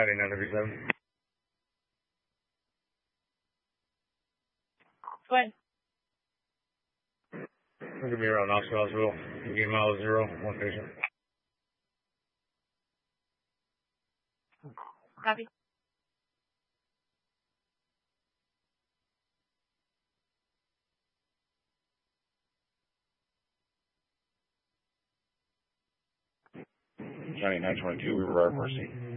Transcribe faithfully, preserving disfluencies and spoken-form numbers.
County nine thirty-seven. Go ahead. Look at me around Knoxville Hospital. Give mile zero, one patient. Copy. County nine twenty-two, we provide mercy.